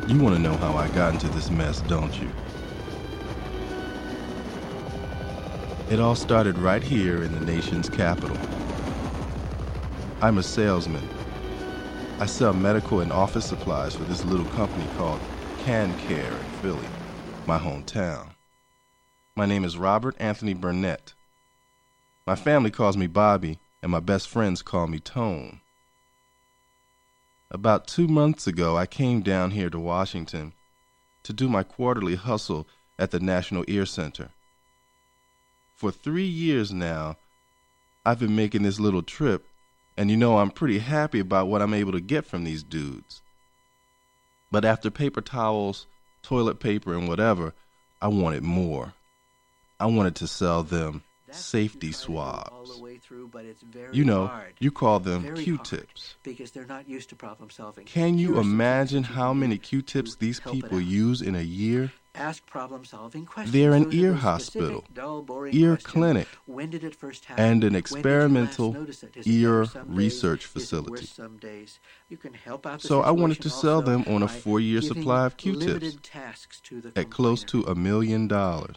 You want to know how I got into this mess, don't you? It all started right here in the nation's capital. I'm a salesman. I sell medical and office supplies for this little company called CanCare in Philly, my hometown. My name is Robert Anthony Burnett. My family calls me Bobby, and my best friends call me Tone. About 2 months ago, I came down here to Washington to do my quarterly hustle at the National Ear Center. For 3 years now, I've been making this little trip, and I'm pretty happy about what I'm able to get from these dudes. But after paper towels, toilet paper, and whatever, I wanted more. I wanted to sell them safety swabs. You call them Q-tips. Because they're not used to problem solving. Can you imagine how many Q-tips these people use in a year? Ask problem-solving questions. They're an ear hospital, ear clinic, and an experimental ear research facility. So I wanted to sell them on a 4-year supply of Q-tips at close to $1 million.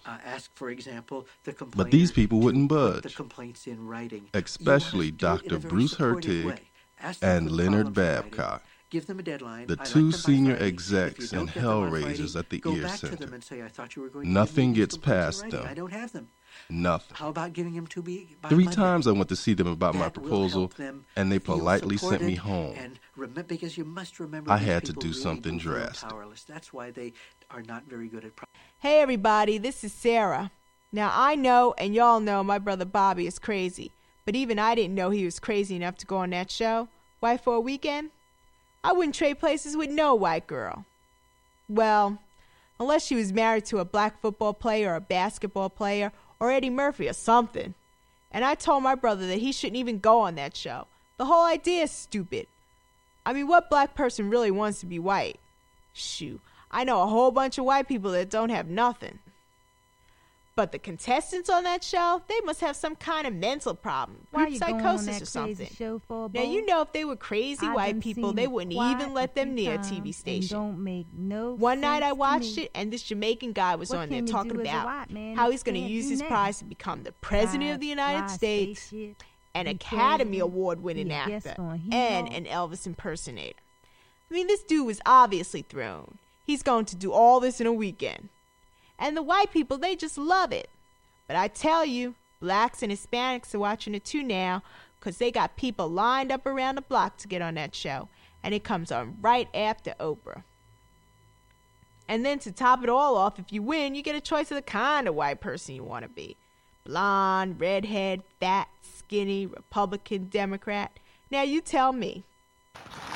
But these people wouldn't budge, especially Dr. Bruce Hertig and Leonard Babcock, Give them a deadline. the two senior execs and hellraisers at the Ear Center. Nothing gets past them. I don't have them. Nothing. How about giving them to me by 3 Monday? times I went to see them about my That will proposal, help them and they feel politely sent me supported home. And because you must remember, I these had to people do really something do feel drastic. powerless. That's why they are not very good at. Hey everybody, this is Sarah. Now I know and y'all know my brother Bobby is crazy, but even I didn't know he was crazy enough to go on that show. Why, for a weekend? I wouldn't trade places with no white girl. Well, unless she was married to a black football player or a basketball player or Eddie Murphy or something. And I told my brother that he shouldn't even go on that show. The whole idea is stupid. I mean, what black person really wants to be white? Shoot, I know a whole bunch of white people that don't have nothing. But the contestants on that show, they must have some kind of mental problem, group psychosis or something. Now, if they were crazy white people, they wouldn't even let them near a TV station. One night I watched it, and this Jamaican guy was on there talking about how he's going to use his prize to become the President of the United States, an Academy Award-winning actor, and an Elvis impersonator. I mean, this dude was obviously thrown. He's going to do all this in a weekend. And the white people, they just love it. But I tell you, blacks and Hispanics are watching it too now, because they got people lined up around the block to get on that show. And it comes on right after Oprah. And then to top it all off, if you win, you get a choice of the kind of white person you want to be. Blonde, redhead, fat, skinny, Republican, Democrat. Now you tell me.